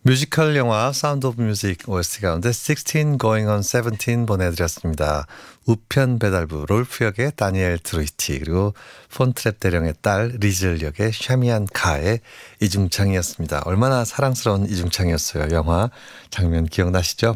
뮤지컬 영화 사운드 오브 뮤직 OST 가운데 16 Going on 17 보내드렸습니다. 우편 배달부 롤프 역의 다니엘 트루이티, 그리고 폰트랩 대령의 딸 리즐 역의 샤미안 카의 이중창이었습니다. 얼마나 사랑스러운 이중창이었어요. 영화 장면 기억나시죠?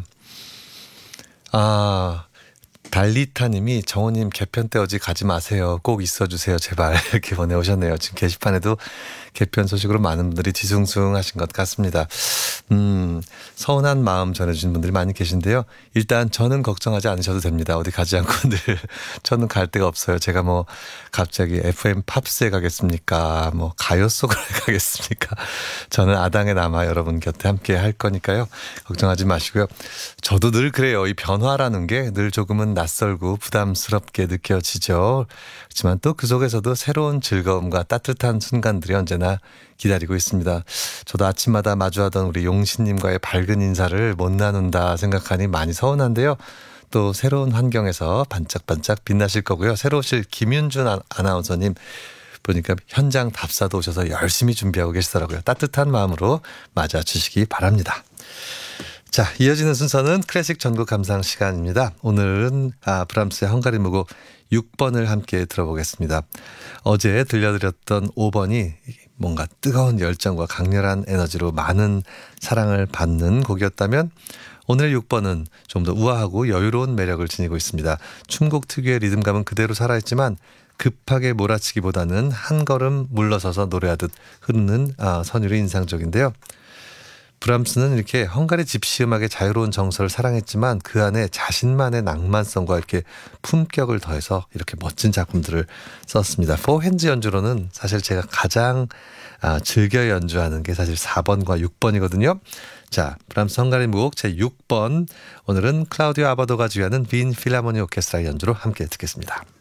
달리타님이 정호님 개편 때 어디 가지 마세요. 꼭 있어주세요. 제발 이렇게 보내오셨네요. 지금 게시판에도 개편 소식으로 많은 분들이 뒤숭숭하신 것 같습니다. 서운한 마음 전해주신 분들이 많이 계신데요. 일단 저는 걱정하지 않으셔도 됩니다. 어디 가지 않고 늘 저는 갈 데가 없어요. 제가 뭐 갑자기 FM 팝스에 가겠습니까? 뭐 가요 속으로 가겠습니까? 저는 아당에 남아 여러분 곁에 함께 할 거니까요. 걱정하지 마시고요. 저도 늘 그래요. 이 변화라는 게 늘 조금은 낯설고 부담스럽게 느껴지죠. 그렇지만 또 그 속에서도 새로운 즐거움과 따뜻한 순간들이 언제나 기다리고 있습니다. 저도 아침마다 마주하던 우리 용신님과의 밝은 인사를 못 나눈다 생각하니 많이 서운한데요. 또 새로운 환경에서 반짝반짝 빛나실 거고요. 새로 오실 김윤준 아나운서님 보니까 현장 답사도 오셔서 열심히 준비하고 계시더라고요. 따뜻한 마음으로 맞아주시기 바랍니다. 자, 이어지는 순서는 클래식 전국 감상 시간입니다. 오늘은 브람스의 헝가리 무곡 6번을 함께 들어보겠습니다. 어제 들려드렸던 5번이 뭔가 뜨거운 열정과 강렬한 에너지로 많은 사랑을 받는 곡이었다면 오늘 6번은 좀 더 우아하고 여유로운 매력을 지니고 있습니다. 춤곡 특유의 리듬감은 그대로 살아있지만 급하게 몰아치기보다는 한 걸음 물러서서 노래하듯 흐르는 선율이 인상적인데요. 브람스는 이렇게 헝가리 집시 음악의 자유로운 정서를 사랑했지만 그 안에 자신만의 낭만성과 이렇게 품격을 더해서 이렇게 멋진 작품들을 썼습니다. 4핸즈 연주로는 사실 제가 가장 즐겨 연주하는 게 사실 4번과 6번이거든요. 자, 브람스 헝가리 무곡 제6번, 오늘은 클라우디오 아바도가 지휘하는 빈 필하모니 오케스트라 연주로 함께 듣겠습니다.